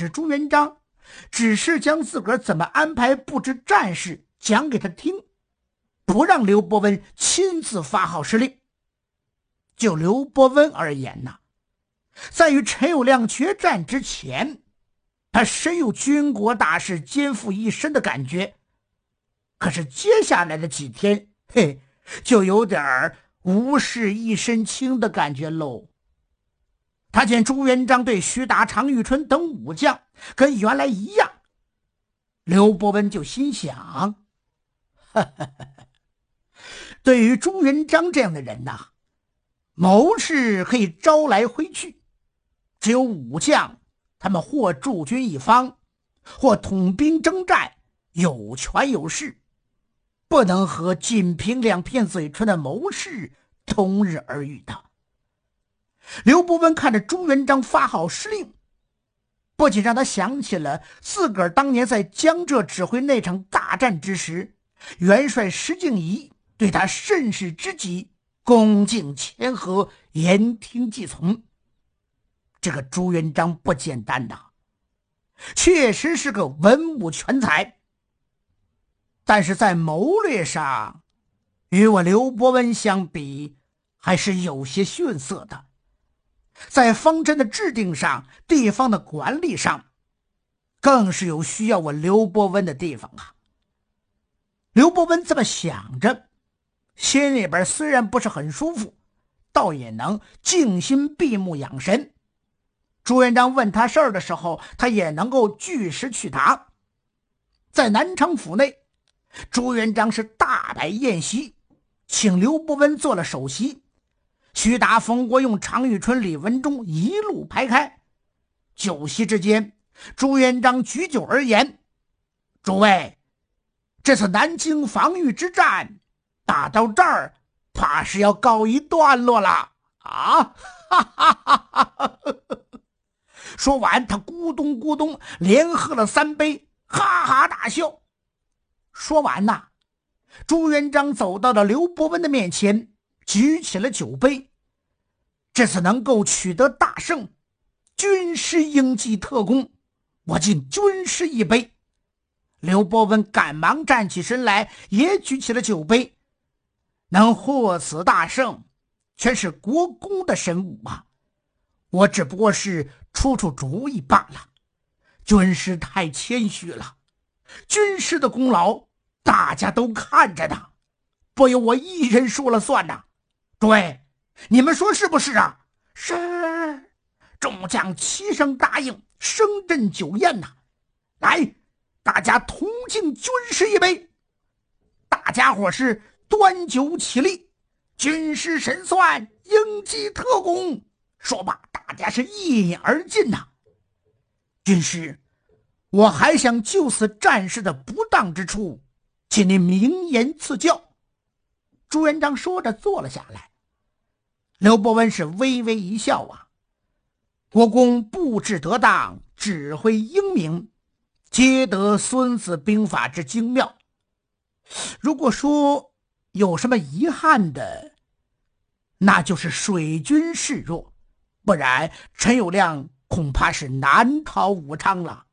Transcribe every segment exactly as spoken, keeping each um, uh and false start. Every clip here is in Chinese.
是朱元璋只是将自个儿怎么安排布置战事讲给他听，不让刘伯温亲自发号施令。就刘伯温而言呢，在与陈友谅决战之前，他深有军国大事肩负一身的感觉。可是接下来的几天，嘿，就有点无事一身轻的感觉喽。他见朱元璋对徐达、常遇春等武将跟原来一样，刘伯温就心想，呵呵呵，对于朱元璋这样的人呐，谋士可以招来挥去，只有武将，他们或驻军一方，或统兵征战，有权有势，不能和仅凭两片嘴唇的谋士同日而语的。刘伯温看着朱元璋发号施令，不仅让他想起了自个儿当年在江浙指挥那场大战之时，元帅石敬瑭对他甚是之极，恭敬谦和，言听计从。这个朱元璋不简单呐，确实是个文武全才，但是在谋略上与我刘伯温相比还是有些逊色的。在方针的制定上，地方的管理上，更是有需要我刘伯温的地方啊。刘伯温这么想着，心里边虽然不是很舒服，倒也能静心闭目养神。朱元璋问他事儿的时候，他也能够据实去答。在南昌府内，朱元璋是大摆宴席，请刘伯温做了首席，徐达、冯国用、常遇春、李文忠一路排开。酒席之间，朱元璋举酒而言：诸位，这次南京防御之战打到这儿，怕是要告一段落了啊！哈哈哈哈！说完，他咕咚咕咚连喝了三杯，哈哈大笑。说完呐，朱元璋走到了刘伯温的面前，举起了酒杯。这次能够取得大胜，军师应记特功，我敬军师一杯。刘伯温赶忙站起身来，也举起了酒杯。能获此大胜，全是国公的神武啊！我只不过是出出主意罢了。军师太谦虚了，军师的功劳大家都看着呢，不由我一人说了算呐。诸位，你们说是不是啊？是。众将齐声答应，声震酒宴呐。来，大家同敬军师一杯。大家伙是端酒起立，军师神算，应记特功。说罢，大家是一饮而尽呐。军师，我还想就此战事的不当之处，请您明言赐教。朱元璋说着坐了下来。刘伯温是微微一笑啊，国公布置得当，指挥英明，皆得孙子兵法之精妙。如果说有什么遗憾的，那就是水军示弱，不然陈友谅恐怕是难逃武昌了。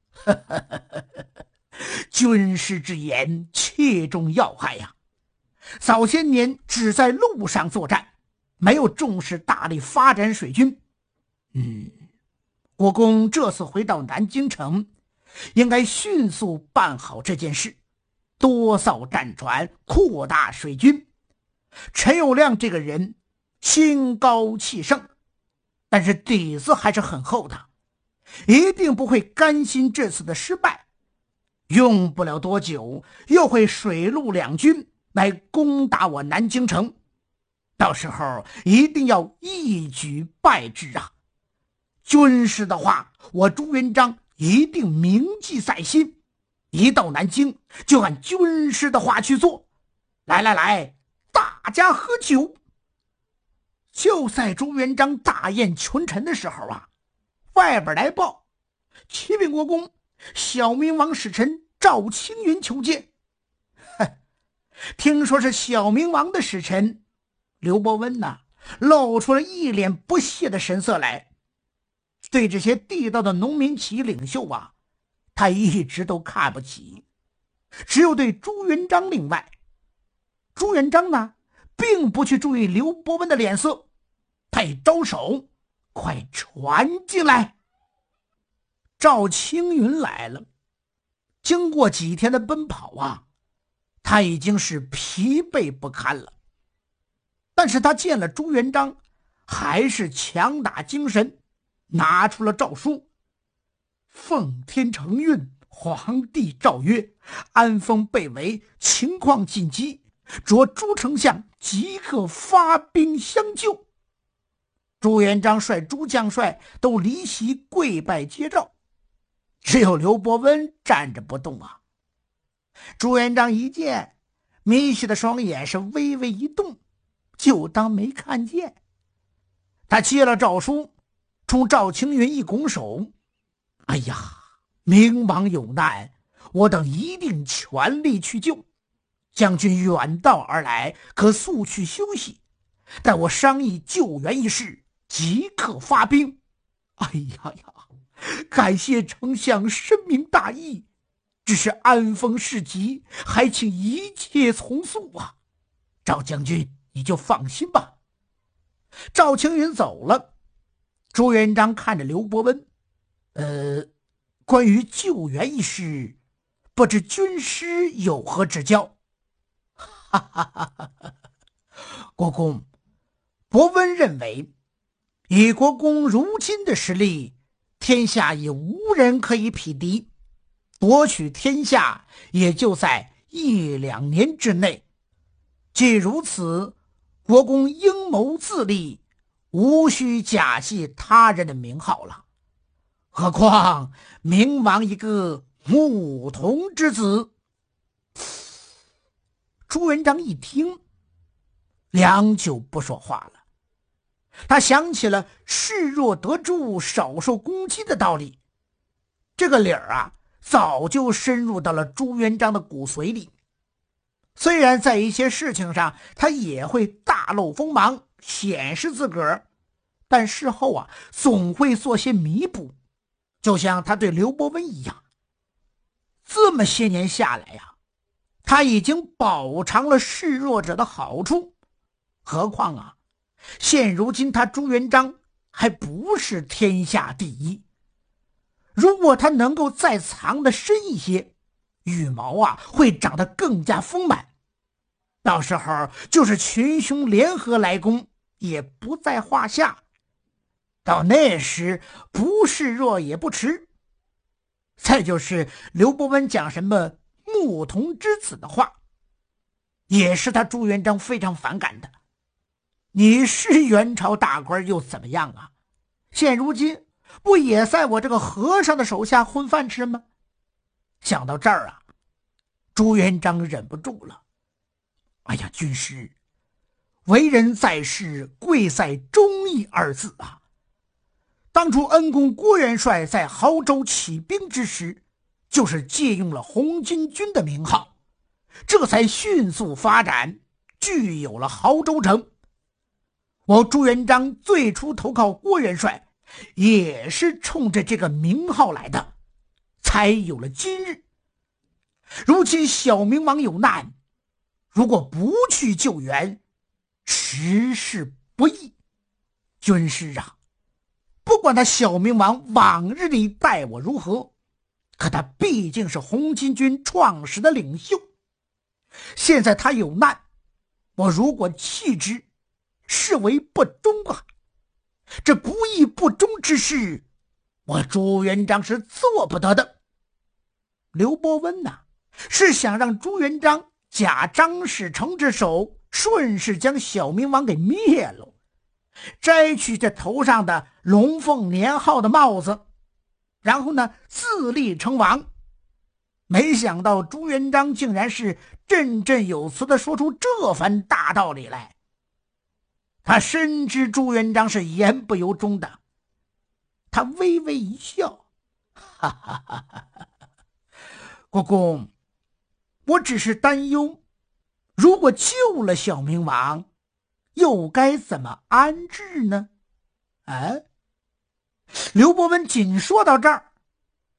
军师之言切中要害呀！早些年只在路上作战，没有重视大力发展水军。嗯，国公这次回到南京城，应该迅速办好这件事，多造战船，扩大水军。陈友谅这个人心高气盛，但是底子还是很厚的，一定不会甘心这次的失败。用不了多久，又会水陆两军来攻打我南京城，到时候一定要一举败之啊！军师的话，我朱元璋一定铭记在心，一到南京就按军师的话去做。来来来，大家喝酒。就在朱元璋大宴群臣的时候啊，外边来报，启禀国公，小明王使臣赵青云求见。听说是小明王的使臣，刘伯温呐、啊，露出了一脸不屑的神色来。 对这些地道的农民起义领袖啊，他一直都看不起。只有对朱元璋例外。朱元璋呢，并不去注意刘伯温的脸色，他一招手，快传进来。赵青云来了。经过几天的奔跑啊，他已经是疲惫不堪了。但是他见了朱元璋，还是强打精神，拿出了诏书。奉天承运，皇帝诏曰：安丰被围，情况紧急，着朱丞相即刻发兵相救。朱元璋率诸将帅都离席跪拜接诏，只有刘伯温站着不动啊。朱元璋一见，眯起的双眼是微微一动，就当没看见。他接了诏书，冲赵青云一拱手：哎呀，明王有难，我等一定全力去救。将军远道而来，可速去休息，待我商议救援一事，即刻发兵。哎呀呀，感谢丞相深明大义，只是安丰事急，还请一切从速啊。赵将军你就放心吧。赵青云走了，朱元璋看着刘伯温，呃，关于救援一事，不知军师有何指教？哈哈哈哈哈！国公，伯温认为，以国公如今的实力，天下已无人可以匹敌，夺取天下也就在一两年之内。既如此，国公阴谋自立，无需假戏他人的名号了。何况明王一个牧童之子。朱元璋一听，良久不说话了。他想起了示弱得助，少受攻击的道理。这个理儿啊，早就深入到了朱元璋的骨髓里。虽然在一些事情上他也会大露锋芒，显示自个儿，但事后啊，总会做些弥补，就像他对刘伯温一样。这么些年下来呀、啊，他已经饱尝了示弱者的好处。何况啊，现如今他朱元璋还不是天下第一。如果他能够再藏得深一些，羽毛啊会长得更加丰满，到时候就是群雄联合来攻也不在话下。到那时不示弱也不迟。再就是刘伯温讲什么牧童之子的话，也是他朱元璋非常反感的。你是元朝大官又怎么样啊？现如今不也在我这个和尚的手下混饭吃吗？想到这儿啊，朱元璋忍不住了。哎呀，军师，为人在世，贵在忠义二字啊。当初恩公郭元帅在亳州起兵之时，就是借用了红巾军的名号，这才迅速发展，具有了亳州城。我朱元璋最初投靠郭元帅，也是冲着这个名号来的，才有了今日。如今小明王有难，如果不去救援，实是不义。军师啊，不管他小明王往日里待我如何，可他毕竟是红巾军创始的领袖。现在他有难，我如果弃之，视为不忠啊！这不义不忠之事，我朱元璋是做不得的。刘伯温呐、啊，是想让朱元璋假张士诚之手，顺势将小明王给灭了，摘去这头上的龙凤年号的帽子，然后呢自立成王。没想到朱元璋竟然是振振有词地说出这番大道理来。他深知朱元璋是言不由衷的，他微微一笑，哈哈哈哈哈！国公，我只是担忧，如果救了小明王，又该怎么安置呢？啊？ 刘伯温仅说到这儿，